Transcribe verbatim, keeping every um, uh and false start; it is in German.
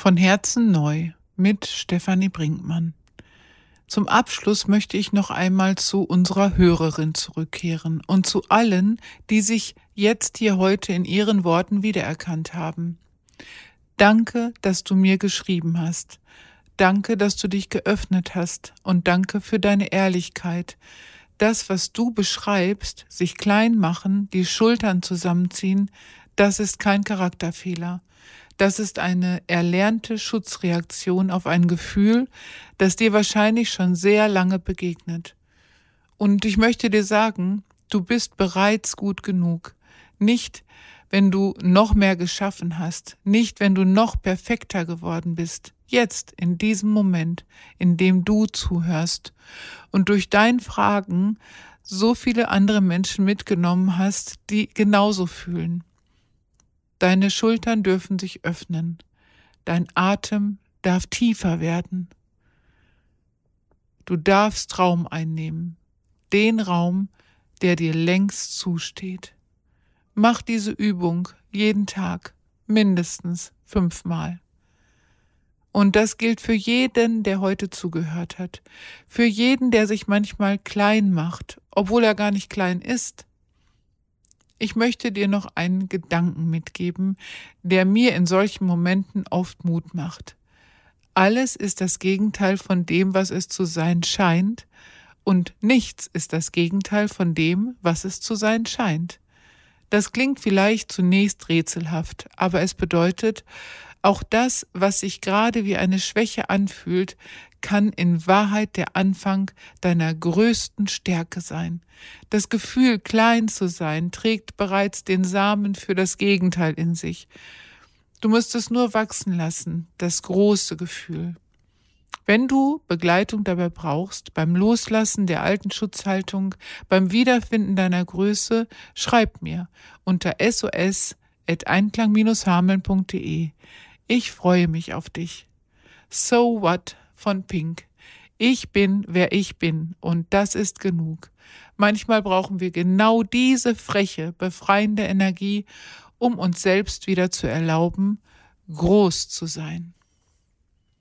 Von Herzen neu mit Stefanie Brinkmann. Zum Abschluss möchte ich noch einmal zu unserer Hörerin zurückkehren und zu allen, die sich jetzt hier heute in ihren Worten wiedererkannt haben. Danke, dass du mir geschrieben hast. Danke, dass du dich geöffnet hast und danke für deine Ehrlichkeit. Das, was du beschreibst, sich klein machen, die Schultern zusammenziehen, das ist kein Charakterfehler. Das ist eine erlernte Schutzreaktion auf ein Gefühl, das dir wahrscheinlich schon sehr lange begegnet. Und ich möchte dir sagen, du bist bereits gut genug. Nicht, wenn du noch mehr geschaffen hast, nicht, wenn du noch perfekter geworden bist. Jetzt, in diesem Moment, in dem du zuhörst und durch dein Fragen so viele andere Menschen mitgenommen hast, die genauso fühlen. Deine Schultern dürfen sich öffnen. Dein Atem darf tiefer werden. Du darfst Raum einnehmen. Den Raum, der dir längst zusteht. Mach diese Übung jeden Tag, mindestens fünfmal. Und das gilt für jeden, der heute zugehört hat. Für jeden, der sich manchmal klein macht, obwohl er gar nicht klein ist. Ich möchte dir noch einen Gedanken mitgeben, der mir in solchen Momenten oft Mut macht. Alles ist das Gegenteil von dem, was es zu sein scheint, und nichts ist das Gegenteil von dem, was es zu sein scheint. Das klingt vielleicht zunächst rätselhaft, aber es bedeutet, auch das, was sich gerade wie eine Schwäche anfühlt, kann in Wahrheit der Anfang deiner größten Stärke sein. Das Gefühl, klein zu sein, trägt bereits den Samen für das Gegenteil in sich. Du musst es nur wachsen lassen, das große Gefühl. Wenn du Begleitung dabei brauchst, beim Loslassen der alten Schutzhaltung, beim Wiederfinden deiner Größe, schreib mir unter s o s at einklang Bindestrich hameln punkt de. Ich freue mich auf dich. So What von Pink. Ich bin, wer ich bin, und das ist genug. Manchmal brauchen wir genau diese freche, befreiende Energie, um uns selbst wieder zu erlauben, groß zu sein.